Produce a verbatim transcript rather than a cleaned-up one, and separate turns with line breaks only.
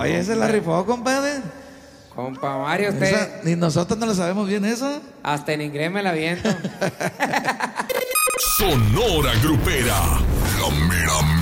Oye, ese la rifó, compadre.
Compa Mario, usted.
Esa, ni nosotros no lo sabemos bien eso.
Hasta en inglés me la viento.
Sonora Grupera. La mera